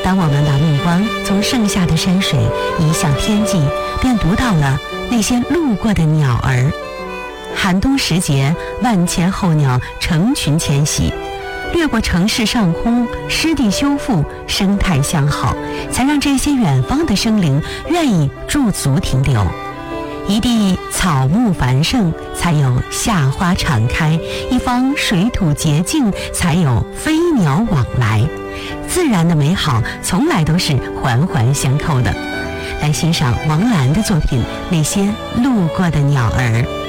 当我们把目光从盛夏的山水移向天际，便读到了那些路过的鸟儿。寒冬时节，万千候鸟成群迁徙，掠过城市上空，湿地修复，生态相好，才让这些远方的生灵愿意驻足停留。一地草木繁盛，才有夏花常开；一方水土洁净，才有飞鸟往来。自然的美好从来都是环环相扣的。来欣赏王兰的作品《那些路过的鸟儿》。